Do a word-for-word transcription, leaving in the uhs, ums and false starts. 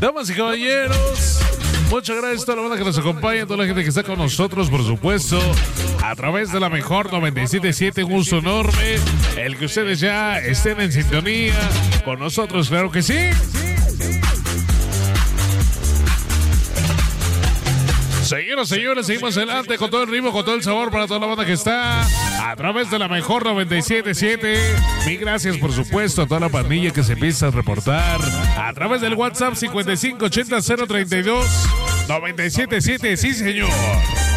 Damas y caballeros, muchas gracias a toda la banda que nos acompaña, a toda la gente que está con nosotros, por supuesto, a través de la mejor noventa y siete punto siete. Un gusto enorme el que ustedes ya estén en sintonía con nosotros, claro que sí. Señoras, señores, seguimos adelante con todo el ritmo, con todo el sabor para toda la banda que está a través de la mejor noventa y siete punto siete. Mil gracias, por supuesto, a toda la pandilla que se empieza a reportar a través del WhatsApp cincuenta y cinco ochenta cero treinta y dos noventa y siete punto siete. Sí, señor.